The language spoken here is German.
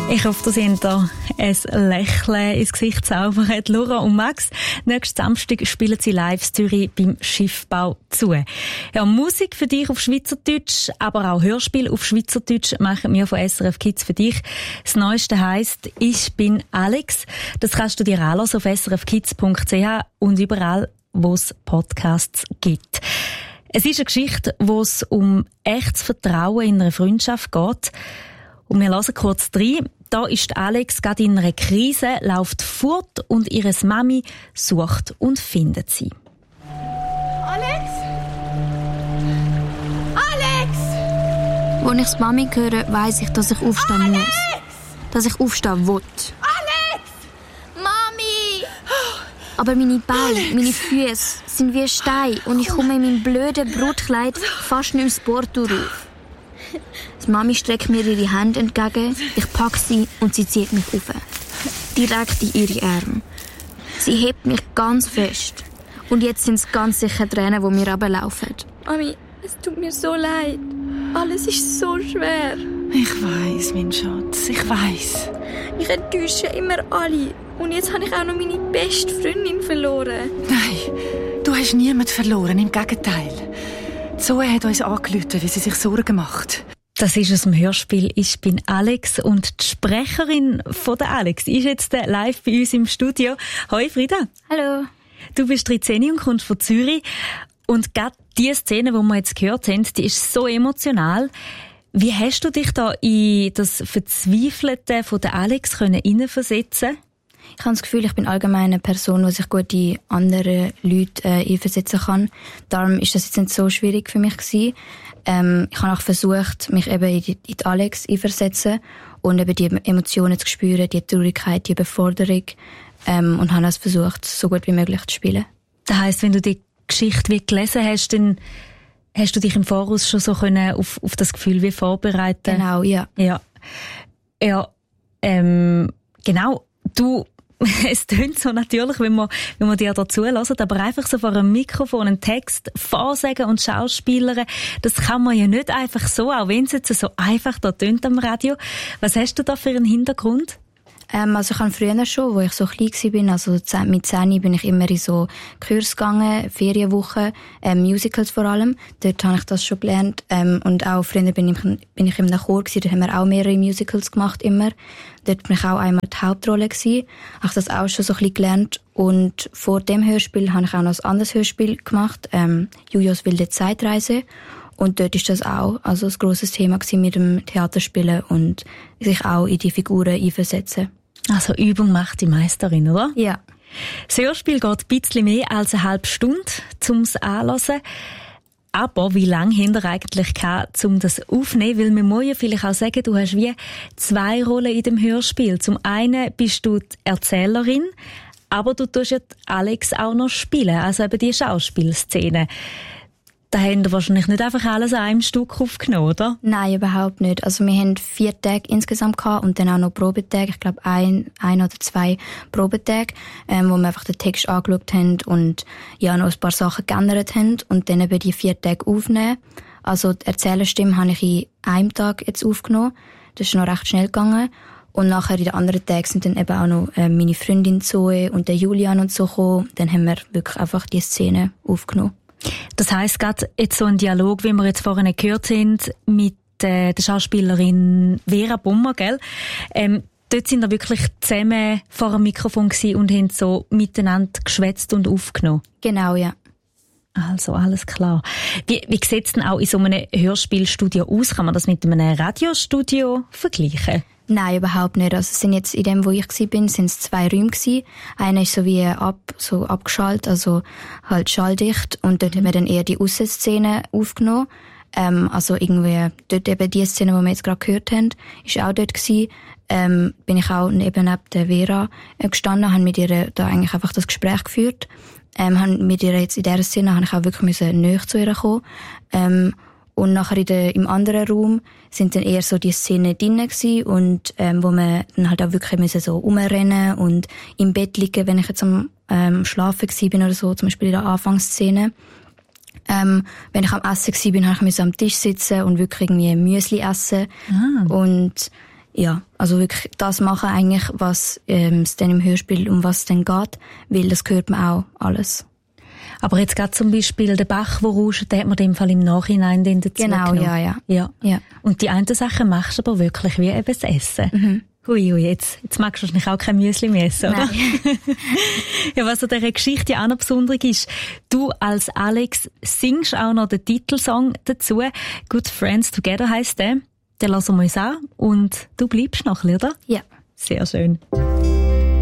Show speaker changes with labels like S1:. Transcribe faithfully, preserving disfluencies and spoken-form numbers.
S1: Ich hoffe, Sie haben da ein Lächeln ins Gesicht zaubern. Laura und Max, nächsten Samstag spielen sie live in Zürich beim Schiffbau zu. Ja, Musik für dich auf Schweizerdeutsch, aber auch Hörspiel auf Schweizerdeutsch machen wir von S R F Kids für dich. Das Neueste heisst «Ich bin Alex». Das kannst du dir anhören auf s r f kids punkt c h und überall, wo es Podcasts gibt. Es ist eine Geschichte, wo es um echtes Vertrauen in einer Freundschaft geht. Und wir hören kurz rein. Da ist Alex gerade in einer Krise, läuft fort und ihre Mami sucht und findet sie.
S2: Alex? Alex!
S3: Als ich die Mami höre, weiss ich, dass ich aufstehen
S2: Alex!
S3: muss. Dass ich aufstehen will.
S2: Alex! Mami!
S3: Aber meine Beine, meine Füße sind wie Steine und ich komme in meinem blöden Brutkleid fast nicht ins Porto rauf. Die Mami streckt mir ihre Hände entgegen, ich packe sie und sie zieht mich auf. Direkt in ihre Arme. Sie hebt mich ganz fest. Und jetzt sind es ganz sicher Tränen, die mir runterlaufen.
S2: Mami, es tut mir so leid. Alles ist so schwer.
S4: Ich weiss, mein Schatz, ich weiss.
S2: Ich enttäusche immer alle. Und jetzt habe ich auch noch meine beste Freundin verloren.
S4: Nein, du hast niemanden verloren, im Gegenteil. Zoe hat uns angerufen, wie sie sich Sorgen macht.
S1: Das ist aus dem Hörspiel «Ich bin Alex» und die Sprecherin von der Alex ist jetzt live bei uns im Studio. Hoi Frida.
S3: Hallo.
S1: Du bist dreizehn und kommst von Zürich. Und gerade die Szene, die wir jetzt gehört haben, die ist so emotional. Wie hast du dich da in das Verzweifelte von der Alex hineinversetzen?
S3: Ich habe das Gefühl, ich bin allgemein eine Person, die sich gut in andere Leute äh, einversetzen kann. Darum ist das jetzt nicht so schwierig für mich gewesen. Ähm, ich habe auch versucht, mich eben in die, in die Alex einversetzen und eben die Emotionen zu spüren, die Traurigkeit, die Überforderung ähm, und habe das versucht, so gut wie möglich zu spielen.
S1: Das heisst, wenn du die Geschichte wie gelesen hast, dann hast du dich im Voraus schon so können auf, auf das Gefühl wie vorbereiten?
S3: Genau, ja.
S1: Ja, ja ähm, genau. Du es tönt so natürlich, wenn man, wenn man dir dazu hört, aber einfach so vor einem Mikrofon einen Text vorsagen und schauspielern, das kann man ja nicht einfach so, auch wenn es jetzt so einfach da tönt am Radio. Was hast du da für einen Hintergrund?
S3: Ähm, also ich habe früher schon, wo ich so klein war, also mit zehn bin ich immer in so Kurs gegangen, Ferienwochen, ähm, Musicals vor allem. Dort habe ich das schon gelernt. Ähm, und auch früher bin ich, bin ich in einem Chor gewesen, da haben wir auch mehrere Musicals gemacht, immer. Dort bin ich auch einmal die Hauptrolle gewesen. Habe ich das auch schon so ein bisschen gelernt. Und vor dem Hörspiel habe ich auch noch ein anderes Hörspiel gemacht, ähm, Jujos wilde Zeitreise. Und dort ist das auch also ein grosses Thema gewesen mit dem Theaterspielen und sich auch in die Figuren einversetzen.
S1: Also Übung macht die Meisterin, oder?
S3: Ja.
S1: Das Hörspiel geht ein bisschen mehr als eine halbe Stunde zum Anhören. Aber wie lange habt ihr eigentlich gehabt, um das aufzunehmen? Weil man muss ja vielleicht auch sagen, du hast wie zwei Rollen in dem Hörspiel. Zum einen bist du die Erzählerin, aber du tust ja Alex auch noch spielen, also eben die Schauspielszene. Da haben wir wahrscheinlich nicht einfach alles an einem Stück aufgenommen, oder?
S3: Nein, überhaupt nicht. Also wir haben vier Tage insgesamt gehabt und dann auch noch Probetage. Ich glaube ein, ein oder zwei Probetage, ähm, wo wir einfach den Text angeschaut haben und ja noch ein paar Sachen geändert haben und dann eben die vier Tage aufnehmen. Also die Erzählerstimme habe ich in einem Tag jetzt aufgenommen. Das ist noch recht schnell gegangen. Und nachher in den anderen Tagen sind dann eben auch noch äh, meine Freundin Zoe und der Julian und so gekommen. Dann haben wir wirklich einfach die Szene aufgenommen.
S1: Das heisst, gerade jetzt so ein Dialog, wie wir jetzt vorhin gehört haben, mit äh, der Schauspielerin Vera Bummer, gell? Ähm, dort sind wir wirklich zusammen vor dem Mikrofon gewesen und haben so miteinander geschwätzt und aufgenommen.
S3: Genau, ja.
S1: Also, alles klar. Wie, wie sieht es denn auch in so einem Hörspielstudio aus? Kann man das mit einem Radiostudio vergleichen?
S3: Nein, überhaupt nicht. Also es sind jetzt in dem, wo ich war, sind es zwei Räume gewesen. Einer ist so wie ab, so abgeschaltet, also halt schalldicht. Und dort haben wir dann eher die Aussenszene aufgenommen. Ähm, also irgendwie dort eben die Szene, die wir jetzt gerade gehört haben, ist auch dort gewesen. Ähm, bin ich auch eben neben der Vera gestanden, habe mit ihr da eigentlich einfach das Gespräch geführt. Ähm, habe mit ihr jetzt in dieser Szene habe ich auch wirklich müssen näher zu ihr kommen. Ähm, Und nachher in der, im anderen Raum sind dann eher so die Szenen drinnen gewesen und, ähm, wo man dann halt auch wirklich müssen so rumrennen und im Bett liegen, wenn ich jetzt am, ähm, Schlafen gewesen bin oder so, zum Beispiel in der Anfangsszene. Ähm, wenn ich am Essen gewesen bin, habe ich am Tisch sitzen und wirklich irgendwie Müsli essen. Ah. Und, Ja, also wirklich das machen eigentlich, was ähm, es dann im Hörspiel, um was es dann geht, weil das hört man auch alles.
S1: Aber jetzt gerade zum Beispiel der Bach, der rauscht, den hat man in dem Fall im Nachhinein dann dazu
S3: Genau,
S1: genommen.
S3: ja, ja,
S1: ja.
S3: ja.
S1: Und die eine Sache machst du aber wirklich wie eben das Essen.
S3: Mhm.
S1: Hui, hui, jetzt, jetzt magst du wahrscheinlich auch kein Müsli mehr essen, oder? Ja, was an dieser Geschichte ja auch noch besonders ist, du als Alex singst auch noch den Titelsong dazu. Good Friends Together heisst der. Den lassen wir uns an und du bleibst noch, oder?
S3: Ja.
S1: Sehr schön.